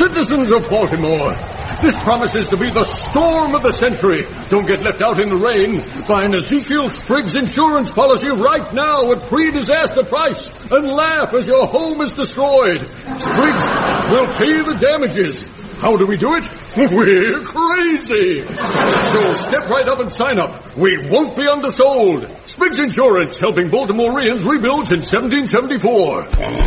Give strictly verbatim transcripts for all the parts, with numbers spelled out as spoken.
Citizens of Baltimore, this promises to be the storm of the century. Don't get left out in the rain. Buy an Ezekiel Spriggs insurance policy right now at pre-disaster price and laugh as your home is destroyed. Spriggs will pay the damages. How do we do it? We're crazy. So step right up and sign up. We won't be undersold. Spriggs Insurance, helping Baltimoreans rebuild since seventeen seventy-four.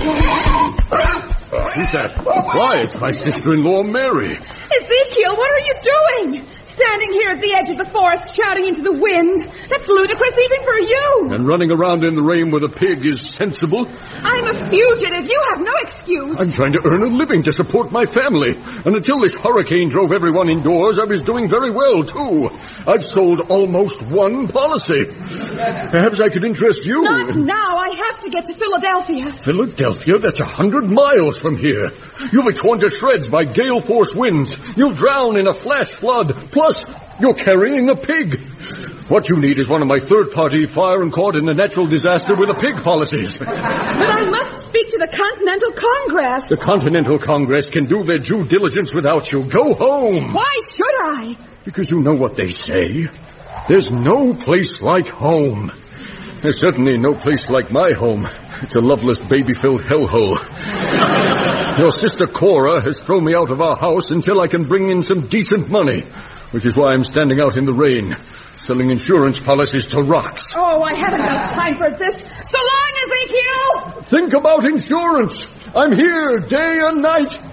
Who's that? Why, it's my sister-in-law, Mary. Ezekiel, what are you doing? Standing here at the edge of the forest shouting into the wind. That's ludicrous even for you. And running around in the rain with a pig is sensible. I'm a fugitive. You have no excuse. I'm trying to earn a living to support my family. And until this hurricane drove everyone indoors, I was doing very well, too. I've sold almost one policy. Perhaps I could interest you. Not now. I have to get to Philadelphia. Philadelphia? That's a hundred miles from here. You'll be torn to shreds by gale force winds. You'll drown in a flash flood. Plus, you're carrying a pig. What you need is one of my third-party fire and caught in a natural disaster with a pig policies. But I must speak to the Continental Congress. The Continental Congress can do their due diligence without you. Go home. Why should I? Because you know what they say. There's no place like home. There's certainly no place like my home. It's a loveless, baby-filled hellhole. Your sister Cora has thrown me out of our house until I can bring in some decent money, which is why I'm standing out in the rain, selling insurance policies to rocks. Oh, I haven't got time for this. So long, Ezekiel! Think about insurance. I'm here day and night.